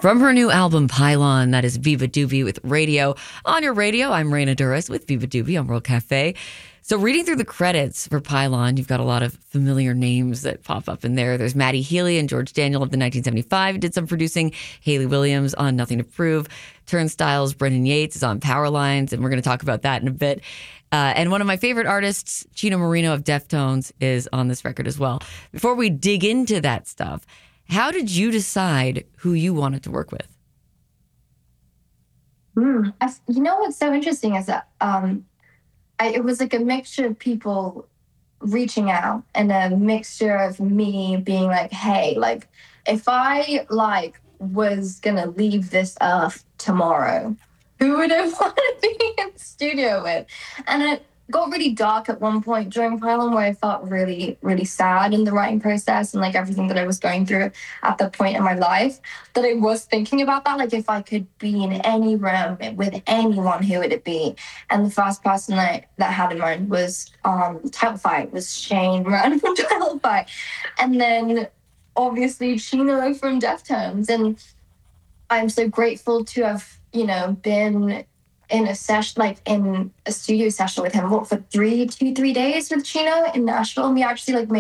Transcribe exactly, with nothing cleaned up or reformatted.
From her new album, Pylon, that is Viva Doobie with Radio. On your radio, I'm Raina Duras with Viva Doobie on World Cafe. So reading through the credits for Pylon, you've got a lot of familiar names that pop up in there. There's Maddie Healy and George Daniel of the nineteen seventy-five did some producing. Hayley Williams on Nothing to Prove. Turnstiles, Brendan Yates is on Power Lines, and we're going to talk about that in a bit. Uh, and one of my favorite artists, Chino Moreno of Deftones, is on this record as well. Before we dig into that stuff, how did you decide who you wanted to work with? Mm. I, you know what's so interesting is that um, I, it was like a mixture of people reaching out and a mixture of me being like, hey, like if I like was gonna leave this earth tomorrow, who would I want to be in the studio with? And it got really dark at one point during Pylon where I felt really, really sad in the writing process and like everything that I was going through at that point in my life, that I was thinking about that, like if I could be in any room with anyone, who would it be? And the first person that, that I had in mind was um, Title Fight, was Shane Moran from Title Fight. And then obviously Chino from Deftones. And I'm so grateful to have, you know, been in a session, like in a studio session with him, what, for three, two, three days with Chino in Nashville. And we actually like made